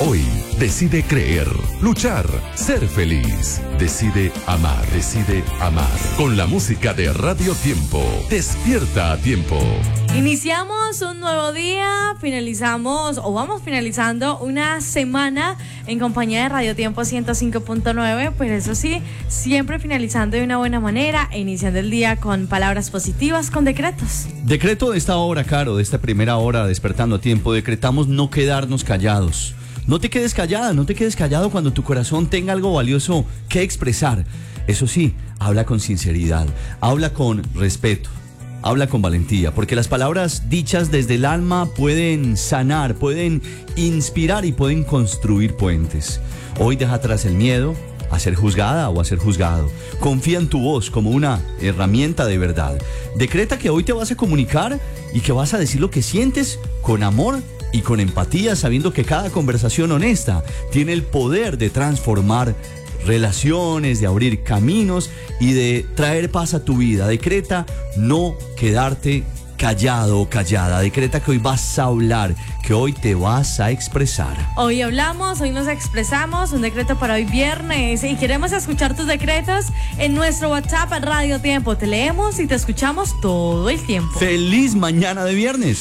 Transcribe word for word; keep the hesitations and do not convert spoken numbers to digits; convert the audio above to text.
Hoy decide creer, luchar, ser feliz. Decide amar, decide amar. Con la música de Radio Tiempo. Despierta a tiempo. Iniciamos un nuevo día, finalizamos o vamos finalizando una semana en compañía de Radio Tiempo ciento cinco punto nueve, pero eso sí, siempre finalizando de una buena manera e iniciando el día con palabras positivas, con decretos. Decreto de esta hora, Caro, de esta primera hora, despertando a tiempo, decretamos no quedarnos callados. No te quedes callada, no te quedes callado cuando tu corazón tenga algo valioso que expresar. Eso sí, habla con sinceridad, habla con respeto. Habla con valentía, porque las palabras dichas desde el alma pueden sanar, pueden inspirar y pueden construir puentes. Hoy deja atrás el miedo a ser juzgada o a ser juzgado. Confía en tu voz como una herramienta de verdad. Decreta que hoy te vas a comunicar y que vas a decir lo que sientes con amor y con empatía, sabiendo que cada conversación honesta tiene el poder de transformar relaciones, de abrir caminos y de traer paz a tu vida. Decreta no quedarte callado o callada. Decreta que hoy vas a hablar, que hoy te vas a expresar. Hoy hablamos, hoy nos expresamos, un decreto para hoy viernes, y queremos escuchar tus decretos en nuestro WhatsApp Radio Tiempo. Te leemos y te escuchamos todo el tiempo. ¡Feliz mañana de viernes!